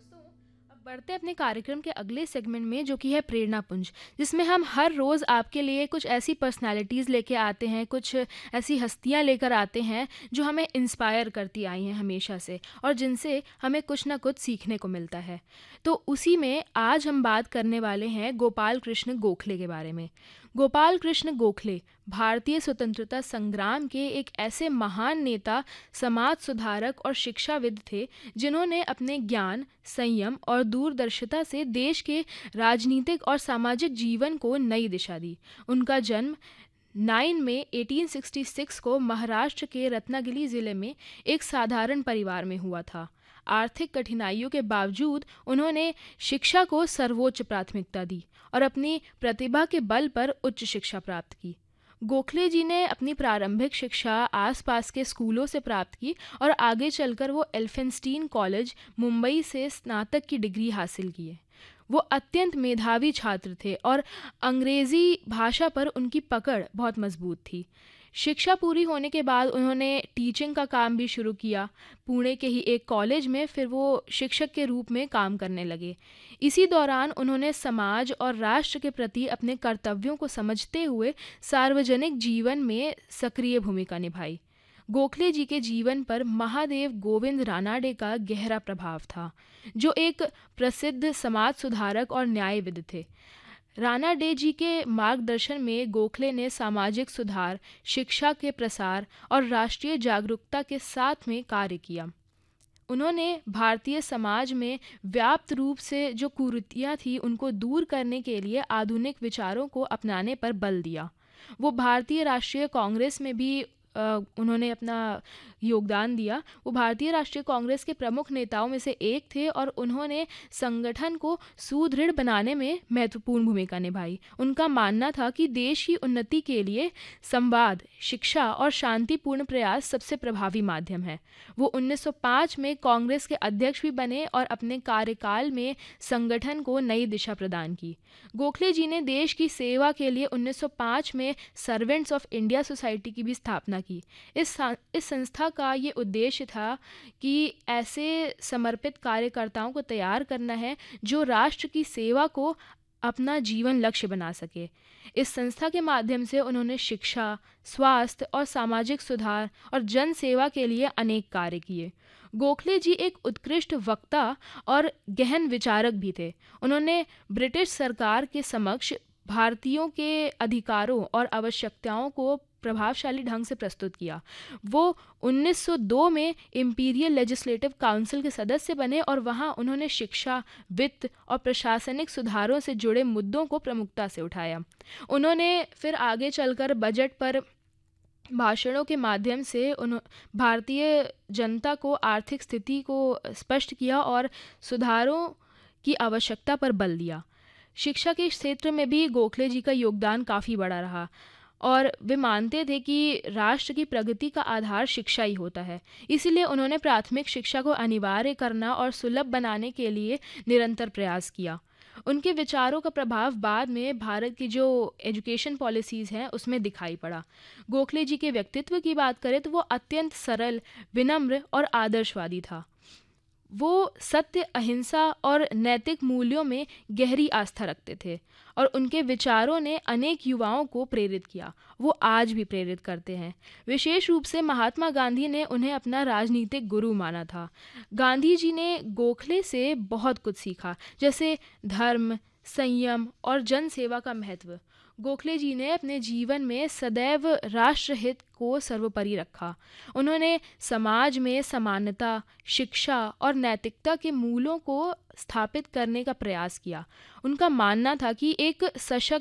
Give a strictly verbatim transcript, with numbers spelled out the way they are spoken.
दोस्तों, अब बढ़ते हैं अपने कार्यक्रम के अगले सेगमेंट में, जो कि है प्रेरणा पुंज, जिसमें हम हर रोज़ आपके लिए कुछ ऐसी पर्सनालिटीज़ लेके आते हैं, कुछ ऐसी हस्तियां लेकर आते हैं जो हमें इंस्पायर करती आई हैं हमेशा से, और जिनसे हमें कुछ ना कुछ सीखने को मिलता है। तो उसी में आज हम बात करने वाले हैं गोपाल कृष्ण गोखले के बारे में। गोपाल कृष्ण गोखले भारतीय स्वतंत्रता संग्राम के एक ऐसे महान नेता, समाज सुधारक और शिक्षाविद थे जिन्होंने अपने ज्ञान, संयम और दूरदर्शिता से देश के राजनीतिक और सामाजिक जीवन को नई दिशा दी। उनका जन्म नौ मई अठारह सौ छियासठ को महाराष्ट्र के रत्नागिरी जिले में एक साधारण परिवार में हुआ था। आर्थिक कठिनाइयों के बावजूद उन्होंने शिक्षा को सर्वोच्च प्राथमिकता दी और अपनी प्रतिभा के बल पर उच्च शिक्षा प्राप्त की। गोखले जी ने अपनी प्रारंभिक शिक्षा आसपास के स्कूलों से प्राप्त की और आगे चलकर वो एल्फिंस्टीन कॉलेज, मुंबई से स्नातक की डिग्री हासिल की है। वो अत्यंत मेधावी छात्र थे और अंग्रेज़ी भाषा पर उनकी पकड़ बहुत मजबूत थी। शिक्षा पूरी होने के बाद उन्होंने टीचिंग का काम भी शुरू किया। पुणे के ही एक कॉलेज में फिर वो शिक्षक के रूप में काम करने लगे। इसी दौरान उन्होंने समाज और राष्ट्र के प्रति अपने कर्तव्यों को समझते हुए सार्वजनिक जीवन में सक्रिय भूमिका निभाई। गोखले जी के जीवन पर महादेव गोविंद रानाडे का गहरा प्रभाव था, जो एक प्रसिद्ध समाज सुधारक और न्यायविद थे। रानाडे जी के मार्गदर्शन में गोखले ने सामाजिक सुधार, शिक्षा के प्रसार और राष्ट्रीय जागरूकता के साथ में कार्य किया। उन्होंने भारतीय समाज में व्याप्त रूप से जो कुरीतियाँ थी उनको दूर करने के लिए आधुनिक विचारों को अपनाने पर बल दिया। वो भारतीय राष्ट्रीय कांग्रेस में भी अ, उन्होंने अपना योगदान दिया। वो भारतीय राष्ट्रीय कांग्रेस के प्रमुख नेताओं में से एक थे और उन्होंने संगठन को सुदृढ़ बनाने में महत्वपूर्ण भूमिका निभाई। उनका मानना था कि देश की उन्नति के लिए संवाद, शिक्षा और शांतिपूर्ण प्रयास सबसे प्रभावी माध्यम है। वो उन्नीस सौ पाँच में कांग्रेस के अध्यक्ष भी बने और अपने कार्यकाल में संगठन को नई दिशा प्रदान की। गोखले जी ने देश की सेवा के लिए उन्नीस सौ पाँच में सर्वेंट्स ऑफ इंडिया सोसाइटी की भी स्थापना की। इस इस संस्था का ये उद्देश्य था कि ऐसे समर्पित कार्यकर्ताओं को तैयार करना है जो राष्ट्र की सेवा को अपना जीवन लक्ष्य बना सके। इस संस्था के माध्यम से उन्होंने शिक्षा, स्वास्थ्य और सामाजिक सुधार और जन सेवा के लिए अनेक कार्य किए। गोखले जी एक उत्कृष्ट वक्ता और गहन विचारक भी थे। उन्होंने ब्रिटिश सरकार के समक्ष भारतीयों के अधिकारों और आवश्यकताओं को प्रभावशाली ढंग से प्रस्तुत किया। वो उन्नीस सौ दो में इंपीरियल लेजिस्लेटिव काउंसिल के सदस्य बने और वहाँ उन्होंने शिक्षा, वित्त और प्रशासनिक सुधारों से जुड़े मुद्दों को प्रमुखता से उठाया। उन्होंने फिर आगे चलकर बजट पर भाषणों के माध्यम से उन भारतीय जनता को आर्थिक स्थिति को स्पष्ट किया और सुधारों की आवश्यकता पर बल दिया। शिक्षा के क्षेत्र में भी गोखले जी का योगदान काफ़ी बड़ा रहा और वे मानते थे कि राष्ट्र की प्रगति का आधार शिक्षा ही होता है। इसीलिए उन्होंने प्राथमिक शिक्षा को अनिवार्य करना और सुलभ बनाने के लिए निरंतर प्रयास किया। उनके विचारों का प्रभाव बाद में भारत की जो एजुकेशन पॉलिसीज़ हैं उसमें दिखाई पड़ा। गोखले जी के व्यक्तित्व की बात करें तो वो अत्यंत सरल, विनम्र और आदर्शवादी था। वो सत्य, अहिंसा और नैतिक मूल्यों में गहरी आस्था रखते थे और उनके विचारों ने अनेक युवाओं को प्रेरित किया। वो आज भी प्रेरित करते हैं। विशेष रूप से महात्मा गांधी ने उन्हें अपना राजनीतिक गुरु माना था। गांधी जी ने गोखले से बहुत कुछ सीखा, जैसे धर्म, संयम और जन सेवा का महत्व। गोखले जी ने अपने जीवन में सदैव राष्ट्रहित को सर्वोपरि रखा। उन्होंने समाज में समानता, शिक्षा और नैतिकता के मूलों को स्थापित करने का प्रयास किया। उनका मानना था कि एक सशक्त